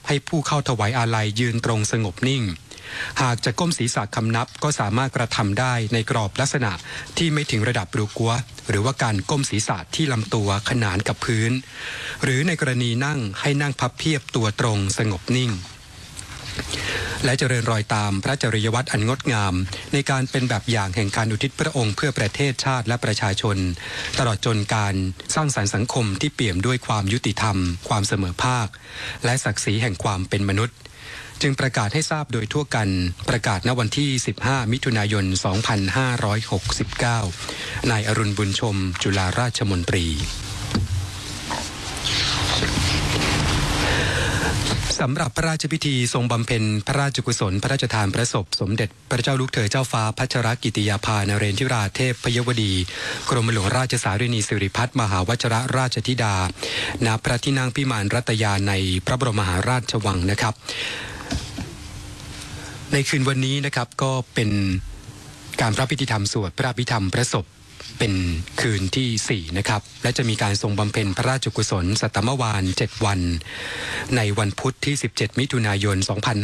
ให้ผู้เข้าถวายอาลัยยืนตรงสงบนิ่งหากจะก้มศีรษะคำนับก็สามารถกระทำได้ในกรอบลักษณะที่ไม่ถึงระดับรูกัวหรือว่าการก้มศีรษะที่ลำตัวขนานกับพื้นหรือในกรณีนั่งให้นั่งพับเพียบตัวตรงสงบนิ่งและเจริญรอยตามพระจริยวัตรอันงดงามในการเป็นแบบอย่างแห่งการอุทิศพระองค์เพื่อประเทศชาติและประชาชนตลอดจนการสร้างสรรค์สังคมที่เปี่ยมด้วยความยุติธรรมความเสมอภาคและศักดิ์ศรีแห่งความเป็นมนุษย์จึงประกาศให้ทราบโดยทั่วกันประกาศณวันที่15มิถุนายน2569นายอรุณบุญชมจุฬาราชมนตรีสำหรับพระราชพิธีทรงบำเพ็ญพระราชกุศลพระราชทานพระศพสมเด็จพระเจ้าลูกเธอเจ้าฟ้าพัชรกิติยาภานเรนทิราเทพพยวดีกรมหลวงราชสารินีสิริพัฒน์มหาวชิรราชธิดาณพระที่นั่งพิมานรัตยาในพระบรมมหาราชวังนะครับในคืนวันนี้นะครับก็เป็นการพระพิธีธรรมสวดพระอภิธรรมพระศพเป็นคืนที่4นะครับและจะมีการทรงบำเพ็ญพระราชกุศลสัตตมวาล7วันในวันพุธที่17มิถุนายน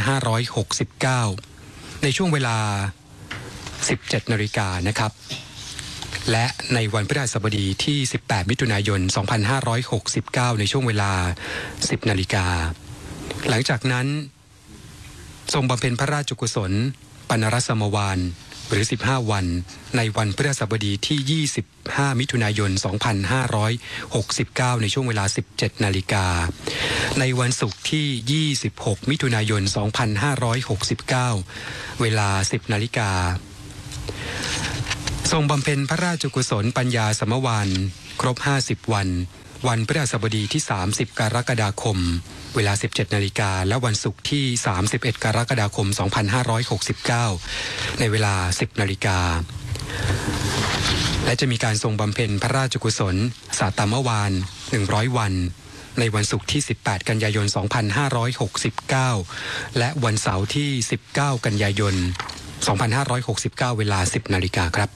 2569ในช่วงเวลา 17 นาฬิกานะครับและในวันพฤหัสบดีที่18มิถุนายน2569ในช่วงเวลา 10 นาฬิกาหลังจากนั้นทรงบำเพ็ญพระราชกุศลปนรสมวาลหรือ15วันในวันพฤหัสบดีที่25มิถุนายน2569ในช่วงเวลา 17 นาฬิกาในวันศุกร์ที่26มิถุนายน2569เวลา 10 นาฬิกาทรงบำเพ็ญพระราชกุศลปัญญาสมวาลครบ50วันวันพฤหัสบดีที่30กรกฎาคมเวลา 17 นาฬิกาและวันศุกร์ที่31กรกฎาคม2569ในเวลา 10 นาฬิกาและจะมีการทรงบำเพ็ญพระราชกุศลสัตตมวาล100วันในวันศุกร์ที่18กันยายน2569และวันเสาร์ที่19กันยายน2569เวลา 10 นาฬิกาครับ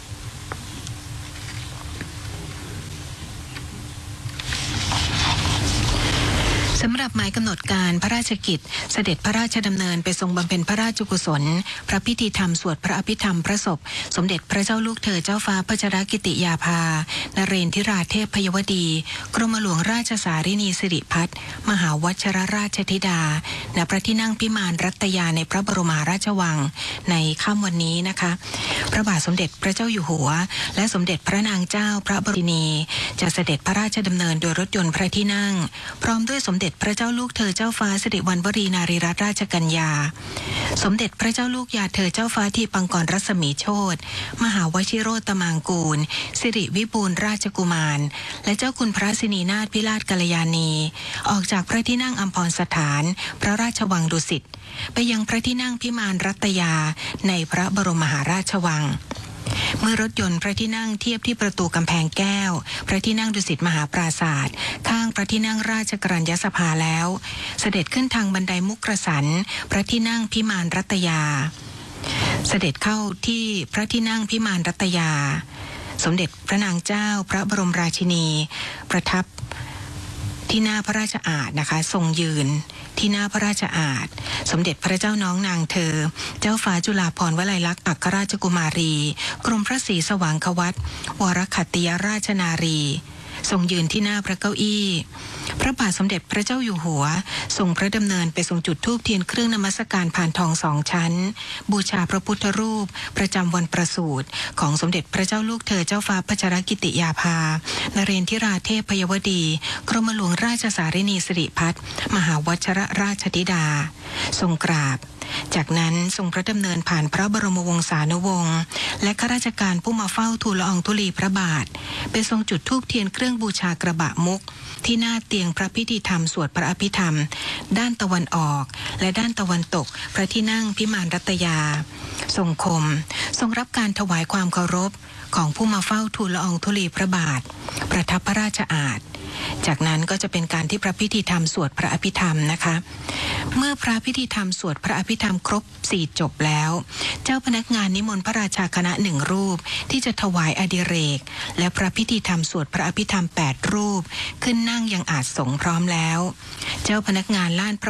สำหรับหมายกำหนดการพระราชกิจเสด็จพระราชดำเนินไปทรงบำเพ็ญพระราชกุศลพระพิธีธรรมสวดพระอภิธรรมพระศพสมเด็จพระเจ้าลูกเธอเจ้าฟ้าพัชรกิติยาภานเรนทิราเทพพยวดีกรมหลวงราชสารินีสิริพัฒน์มหาวชิรราชธิดาณพระที่นั่งพิมานรัตยาในพระบรมราชวังในค่ำวันนี้นะคะพระบาทสมเด็จพระเจ้าอยู่หัวและสมเด็จพระนางเจ้าพระบรมราชินีจะเสด็จพระราชดำเนินโดยรถยนต์พระที่นั่งพร้อมด้วยสมเด็จพระเจ้าลูกเธอเจ้าฟ้าสิริวัณวรีนารีรัตนราชกัญญาสมเด็จพระเจ้าลูกยาเธอเจ้าฟ้าทีปังกรรัศมีโชติมหาวชิโรตมังกูลสิริวิบูลราชกุมารและเจ้าคุณพระสินีนาถพิราชกัลยาณีออกจากพระที่นั่งอัมพรสถานพระราชวังดุสิตไปยังพระที่นั่งพิมานรัตยาในพระบรมมหาราชวังเมื่อรถยนต์พระที่นั่งเทียบที่ประตูกำแพงแก้วพระที่นั่งดุสิตมหาปราศาสตร์ข้างพระที่นั่งราชกรัญญสภาแล้วเสด็จขึ้นทางบันไดมุกกสันพระที่นั่งพิมานรัตยาเสด็จเข้าที่พระที่นั่งพิมานรัตยาสมเด็จพระนางเจ้าพระบรมราชินีประทับที่หน้าพระราชอาณนะคะทรงยืนที่หน้าพระราชอาณสมเด็จพระเจ้าน้องนางเธอเจ้าฟ้าจุฬาภรณ์วลัยลักษณ์อัครราชกุมารีกรมพระศรีสว่างควัตวรขัตติยราชนารีทรงยืนที่หน้าพระเก้าอี้พระบาทสมเด็จพระเจ้าอยู่หัวทรงพระดำเนินไปทรงจุดธูปเทียนเครื่องนมัสการพานทอง2ชั้นบูชาพระพุทธรูปประจำวันประสูติของสมเด็จพระเจ้าลูกเธอเจ้าฟ้าพัชรกิติยาภานเรนทิราเทพพยวดีกรมหลวงราชสารินีสิริพัฒน์มหาวชิรราชธิดาทรงกราบจากนั้นทรงพระดำเนินผ่านพระบรมวงศานุวงศ์และข้าราชการผู้มาเฝ้าทูลละอองธุลีพระบาทไปทรงจุดธูปเทียนเครื่องบูชากระบะมุกที่หน้าเตียงพระพิธีธรรมสวดพระอภิธรรมด้านตะวันออกและด้านตะวันตกพระที่นั่งพิมานรัตยาทรงคมทรงรับการถวายความเคารพของผู้มาเฝ้าทูลละอองธุลีพระบาทประทับพระราชอาณ จากนั้นก็จะเป็นการที่พระพิธีธรรมสวดพระอภิธรรมนะคะเมื่อพระพิธีธรรมสวดพระอภิธรรมครบ4จบแล้วเจ้าพนักงานนิมนต์พระราชาคณะ1รูปที่จะถวายอดิเรกและพระพิธีธรรมสวดพระอภิธรรม8รูปขึ้นนั่งยังอาสงฆ์พร้อมแล้วเจ้าพนักงานล่านพระ